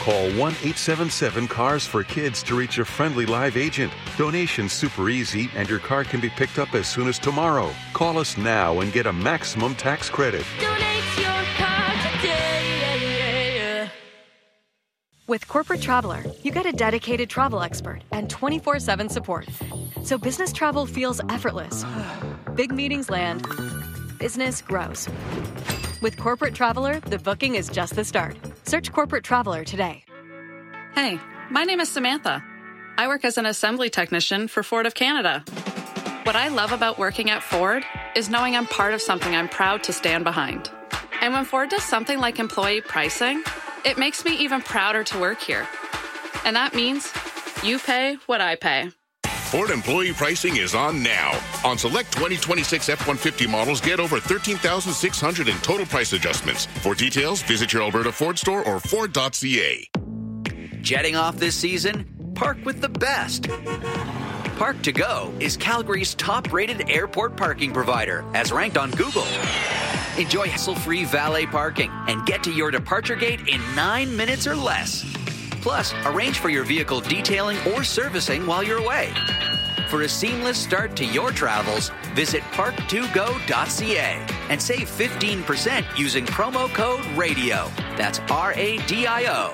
Call 1-877-CARS for Kids to reach a friendly live agent. Donation's super easy, and your car can be picked up as soon as tomorrow. Call us now and get a maximum tax credit. Donate your car today. With Corporate Traveler, you get a dedicated travel expert and 24/7 support. So business travel feels effortless. Big meetings land. Business grows. With Corporate Traveler, the booking is just the start. Search Corporate Traveler today. Hey, my name is Samantha. I work as an assembly technician for Ford of Canada. What I love about working at Ford is knowing I'm part of something I'm proud to stand behind. And when Ford does something like employee pricing, it makes me even prouder to work here. And that means you pay what I pay. Ford employee pricing is on now. On select 2026 F-150 models, get over $13,600 in total price adjustments. For details, visit your Alberta Ford store or Ford.ca. Jetting off this season? Park with the best. Park to Go is Calgary's top-rated airport parking provider, as ranked on Google. Enjoy hassle-free valet parking and get to your departure gate in 9 minutes or less. Plus, arrange for your vehicle detailing or servicing while you're away. For a seamless start to your travels, visit park2go.ca and save 15% using promo code RADIO. That's RADIO.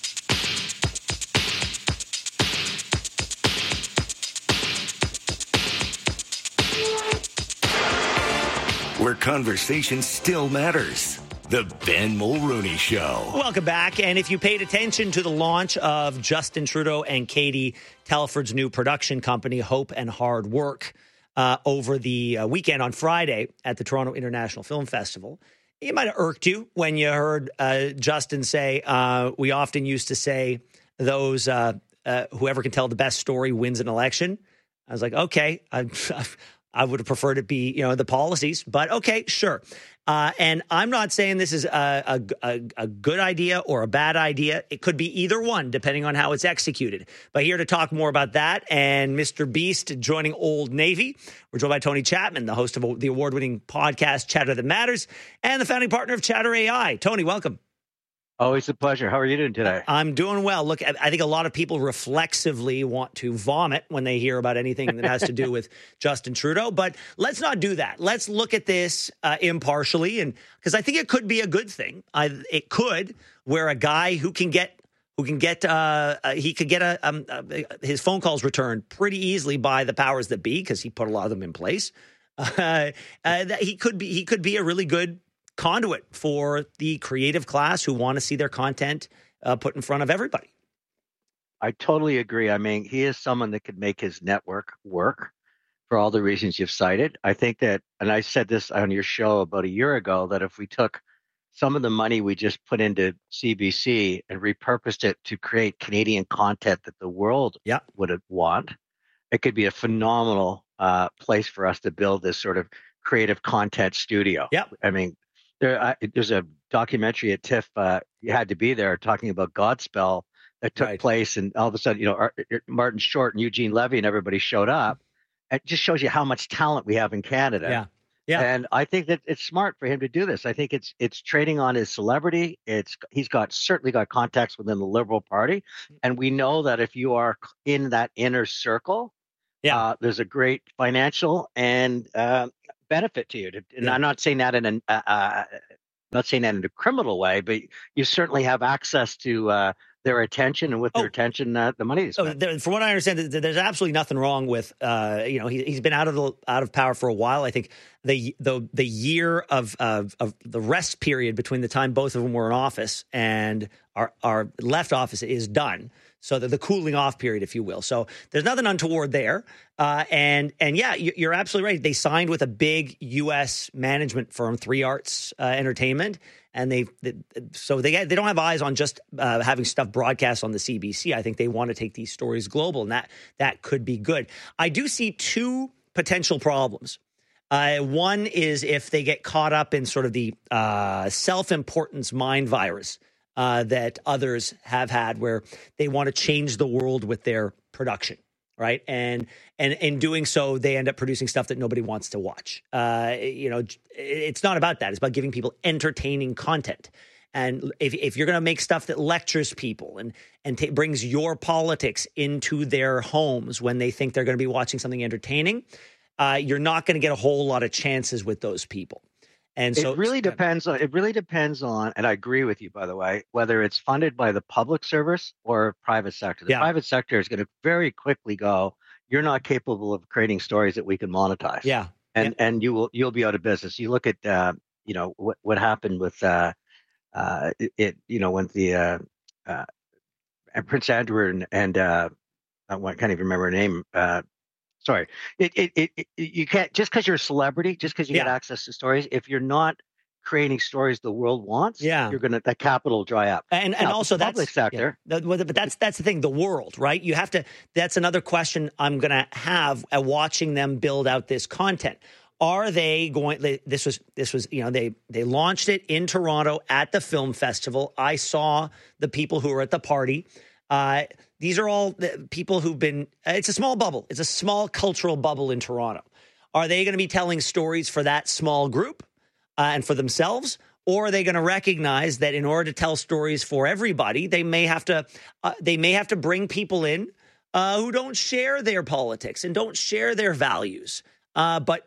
Where conversation still matters. The Ben Mulrooney Show. Welcome back. And if you paid attention to the launch of Justin Trudeau and Katie Telford's new production company, Hope and Hard Work, over the weekend on Friday at the Toronto International Film Festival, it might have irked you when you heard Justin say, we often used to say those, whoever can tell the best story wins an election. I was like, okay, I would have preferred it be, the policies, but okay, sure. And I'm not saying this is a good idea or a bad idea. It could be either one, depending on how it's executed. But here to talk more about that and Mr. Beast joining Old Navy, we're joined by Tony Chapman, the host of the award-winning podcast Chatter That Matters, and the founding partner of Chatter AI. Tony, welcome. Always a pleasure. How are you doing today? I'm doing well. Look, I think a lot of people reflexively want to vomit when they hear about anything that has to do with Justin Trudeau, but let's not do that. Let's look at this impartially, and because I think it could be a good thing. It could, where a guy who could get his phone calls returned pretty easily by the powers that be, because he put a lot of them in place. That he could be a really good conduit for the creative class who want to see their content put in front of everybody. I totally agree. I mean, he is someone that could make his network work for all the reasons you've cited. I think that, and I said this on your show about a year ago, that if we took some of the money we just put into CBC and repurposed it to create Canadian content that the world would want, it could be a phenomenal place for us to build this sort of creative content studio. Yeah. I mean, there's a documentary at TIFF, you had to be there, talking about Godspell that took place, and all of a sudden, Martin Short and Eugene Levy and everybody showed up. It just shows you how much talent we have in Canada. Yeah. And I think that it's smart for him to do this. I think it's trading on his celebrity. He's certainly got contacts within the Liberal Party, and we know that if you are in that inner circle, there's a great financial and benefit to you. And I'm not saying that in a criminal way, but you certainly have access to their attention, and with their attention, the money is spent. From what I understand, there's absolutely nothing wrong with he's been out of power for a while. I think the year of the rest period between the time both of them were in office and our left office is done. So the cooling off period, if you will. So there's nothing untoward there. And yeah, you're absolutely right. They signed with a big U.S. management firm, 3 Arts Entertainment, and they don't have eyes on just having stuff broadcast on the CBC. I think they want to take these stories global, and that could be good. I do see 2 potential problems. One is if they get caught up in sort of the self-importance mind virus that others have had, where they want to change the world with their production, right? And in doing so, they end up producing stuff that nobody wants to watch. It's not about that. It's about giving people entertaining content. And if you're going to make stuff that lectures people and brings your politics into their homes when they think they're going to be watching something entertaining, you're not going to get a whole lot of chances with those people. And so it really depends on, and I agree with you, by the way, whether it's funded by the public service or private sector. The private sector is going to very quickly go, you're not capable of creating stories that we can monetize. Yeah. And you'll be out of business. You look at what happened with when the Prince Andrew and I can't even remember her name. Sorry, you can't, just because you're a celebrity, just because you get access to stories, if you're not creating stories the world wants, you're gonna, that capital will dry up. And also that's public sector. But that's the thing, the world, right? You have to. That's another question I'm gonna have at watching them build out this content. Are they going? This was they launched it in Toronto at the film festival. I saw the people who were at the party. These are all the people who've been, it's a small bubble. It's a small cultural bubble in Toronto. Are they going to be telling stories for that small group and for themselves? Or are they going to recognize that in order to tell stories for everybody, they may have to bring people in who don't share their politics and don't share their values, but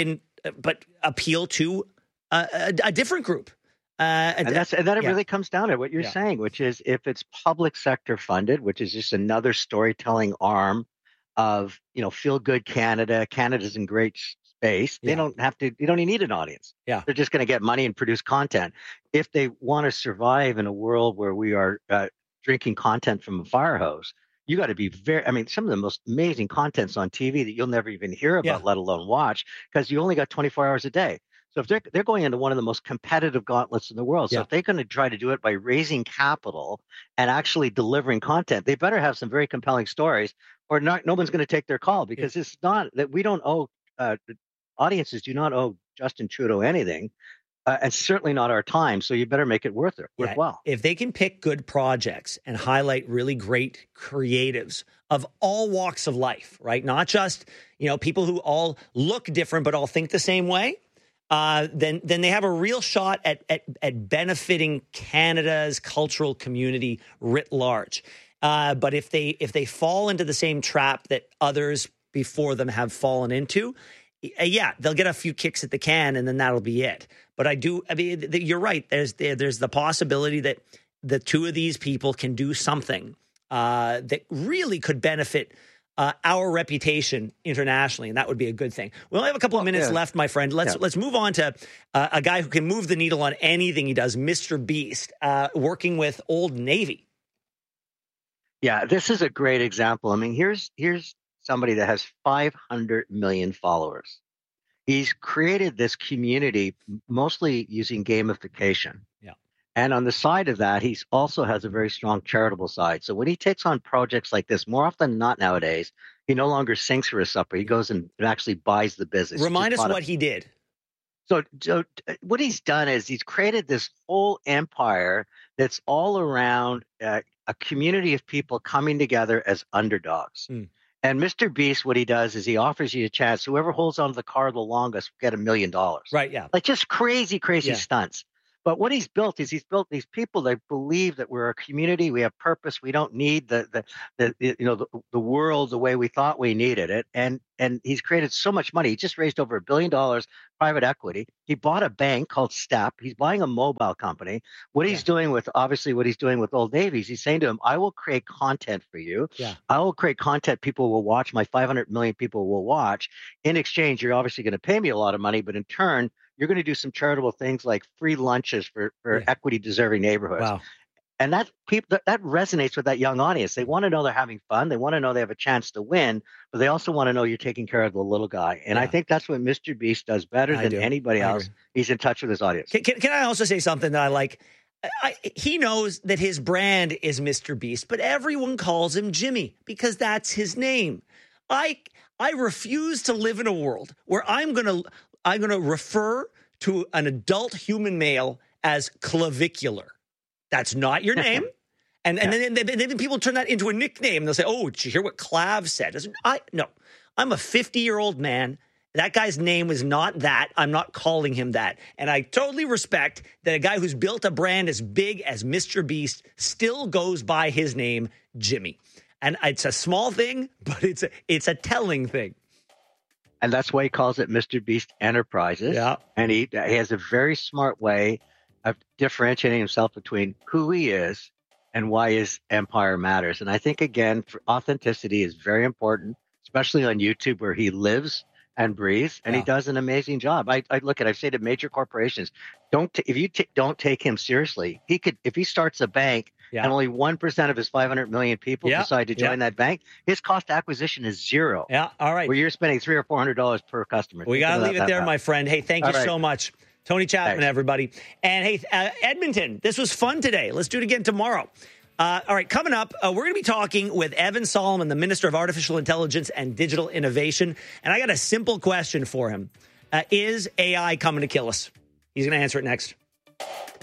appeal to a different group. And then it really comes down to what you're saying, which is if it's public sector funded, which is just another storytelling arm of, Feel Good Canada. Canada's in great space. They don't have to. You don't even need an audience. Yeah, they're just going to get money and produce content. If they want to survive in a world where we are drinking content from a fire hose, you got to be some of the most amazing contents on TV that you'll never even hear about, let alone watch, because you only got 24 hours a day. So if they're going into one of the most competitive gauntlets in the world, so if they're going to try to do it by raising capital and actually delivering content, they better have some very compelling stories, or no one's going to take their call, because it's not that we don't owe audiences do not owe Justin Trudeau anything, and certainly not our time. So you better make it worthwhile. If they can pick good projects and highlight really great creatives of all walks of life, right? Not just people who all look different but all think the same way. Then they have a real shot at benefiting Canada's cultural community writ large. But if they fall into the same trap that others before them have fallen into, they'll get a few kicks at the can, and then that'll be it. But you're right. There's the possibility that the two of these people can do something that really could benefit our reputation internationally, and that would be a good thing. We only have a couple of minutes left, my friend. Let's move on to a guy who can move the needle on anything he does, Mr. Beast, working with Old Navy. Yeah, this is a great example. I mean, here's somebody that has 500 million followers. He's created this community mostly using gamification. Yeah. And on the side of that, he also has a very strong charitable side. So when he takes on projects like this, more often than not nowadays, he no longer sings for his supper. He goes and actually buys the business. Remind us what he did. So what he's done is he's created this whole empire that's all around a community of people coming together as underdogs. And Mr. Beast, what he does is he offers you a chance. Whoever holds onto the car the longest will get $1 million. Right, yeah. Like just crazy stunts. But what he's built is these people that believe that we're a community, we have purpose, we don't need the world the way we thought we needed it, and he's created so much money. He just raised over $1 billion private equity. He bought a bank called Step. He's buying a mobile company. What he's doing with Old Navy is he's saying to him, I will create content for you. Yeah. I will create content people will watch. My 500 million people will watch. In exchange, you're obviously going to pay me a lot of money, but in turn, you're going to do some charitable things like free lunches for equity-deserving neighborhoods. Wow. And that resonates with that young audience. They want to know they're having fun. They want to know they have a chance to win, but they also want to know you're taking care of the little guy. And I think that's what Mr. Beast does better than anybody else. He's in touch with his audience. Can I also say something that I like? He knows that his brand is Mr. Beast, but everyone calls him Jimmy because that's his name. I refuse to live in a world where I'm going to refer to an adult human male as clavicular. That's not your name. And then people turn that into a nickname. They'll say, oh, did you hear what Clav said? No, I'm a 50-year-old man, That guy's name was not that. I'm not calling him that. And I totally respect that a guy who's built a brand as big as Mr. Beast still goes by his name, Jimmy. And it's a small thing, but it's a telling thing. And that's why he calls it Mr. Beast Enterprises. Yeah. And he has a very smart way of differentiating himself between who he is and why his empire matters. And I think, again, authenticity is very important, especially on YouTube where he lives and breathes, and he does an amazing job. I say to major corporations, don't take him seriously. He could, if he starts a bank and only 1% of his 500 million people decide to join that bank, his cost acquisition is zero. Yeah, all right. Where you're spending $300 or $400 per customer. We got to leave it there, my friend. Hey, thank you so much. Tony Chapman, everybody. And hey, Edmonton, this was fun today. Let's do it again tomorrow. All right, coming up, we're going to be talking with Evan Solomon, the Minister of Artificial Intelligence and Digital Innovation. And I got a simple question for him. Is AI coming to kill us? He's going to answer it next.